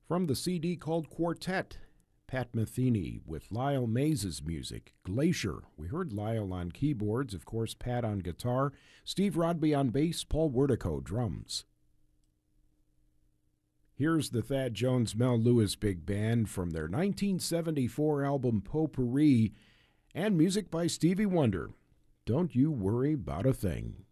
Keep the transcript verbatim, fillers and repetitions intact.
From the C D called Quartet, Pat Metheny with Lyle Mays' music, Glacier. We heard Lyle on keyboards, of course, Pat on guitar, Steve Rodby on bass, Paul Wertico drums. Here's the Thad Jones Mel Lewis Big Band from their nineteen seventy-four album Potpourri, and music by Stevie Wonder. Don't You Worry About a Thing.